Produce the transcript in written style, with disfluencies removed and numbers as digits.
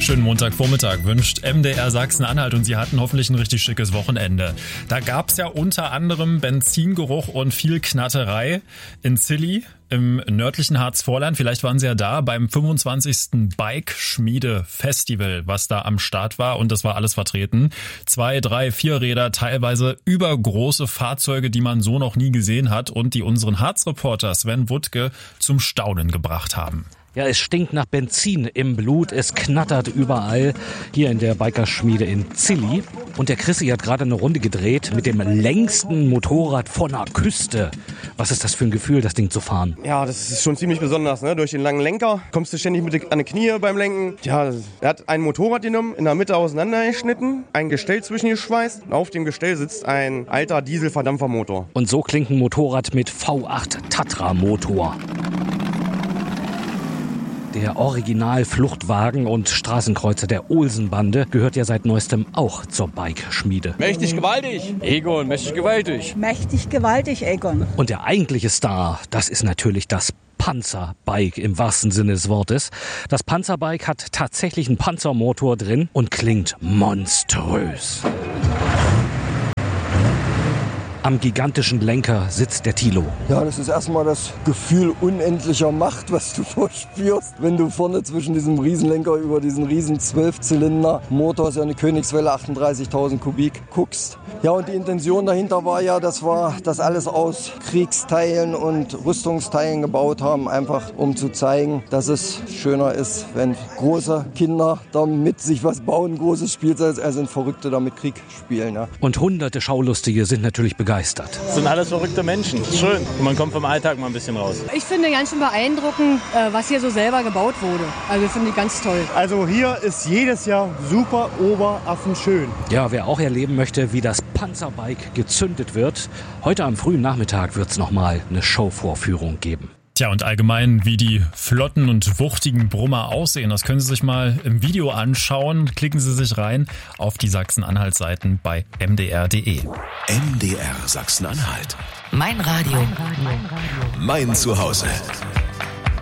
Schönen Montagvormittag wünscht MDR Sachsen-Anhalt und Sie hatten hoffentlich ein richtig schickes Wochenende. Da gab's ja unter anderem Benzingeruch und viel Knatterei in Zilli im nördlichen Harzvorland. Vielleicht waren Sie ja da beim 25. Bike-Schmiede-Festival, was da am Start war, und das war alles vertreten. 2, 3, 4 Räder, teilweise übergroße Fahrzeuge, die man so noch nie gesehen hat und die unseren Harzreporter Sven Wuttke zum Staunen gebracht haben. Ja, es stinkt nach Benzin im Blut, es knattert überall hier in der Bikerschmiede in Zilli. Und der Chrissy hat gerade eine Runde gedreht mit dem längsten Motorrad von der Küste. Was ist das für ein Gefühl, das Ding zu fahren? Ja, das ist schon ziemlich besonders, ne? Durch den langen Lenker kommst du ständig an die Knie beim Lenken. Ja, er hat ein Motorrad genommen, in der Mitte auseinandergeschnitten, ein Gestell zwischengeschweißt und auf dem Gestell sitzt ein alter Dieselverdampfermotor. Und so klingt ein Motorrad mit V8 Tatra-Motor. Der Original-Fluchtwagen und Straßenkreuzer der Olsen-Bande gehört ja seit neuestem auch zur Bike-Schmiede. Mächtig gewaltig, Egon, mächtig gewaltig. Mächtig gewaltig, Egon. Und der eigentliche Star, das ist natürlich das Panzerbike im wahrsten Sinne des Wortes. Das Panzerbike hat tatsächlich einen Panzermotor drin und klingt monströs. Am gigantischen Lenker sitzt der Thilo. Ja, das ist erstmal das Gefühl unendlicher Macht, was du verspürst, wenn du vorne zwischen diesem Riesenlenker über diesen riesen 12-Zylinder-Motor, ist ja eine Königswelle, 38.000 Kubik, guckst. Ja, und die Intention dahinter war ja, dass wir das alles aus Kriegsteilen und Rüstungsteilen gebaut haben, einfach um zu zeigen, dass es schöner ist, wenn große Kinder damit sich was bauen, großes Spielzeug, als Verrückte damit Krieg spielen. Ja. Und hunderte Schaulustige sind natürlich begeistert. Das sind alles verrückte Menschen. Schön. Und man kommt vom Alltag mal ein bisschen raus. Ich finde ganz schön beeindruckend, was hier so selber gebaut wurde. Also finde ich ganz toll. Also hier ist jedes Jahr super oberaffenschön. Ja, wer auch erleben möchte, wie das Panzerbike gezündet wird, heute am frühen Nachmittag wird es nochmal eine Showvorführung geben. Tja, und allgemein, wie die flotten und wuchtigen Brummer aussehen, das können Sie sich mal im Video anschauen. Klicken Sie sich rein auf die Sachsen-Anhalt-Seiten bei mdr.de. MDR Sachsen-Anhalt. Mein Radio. Mein Zuhause.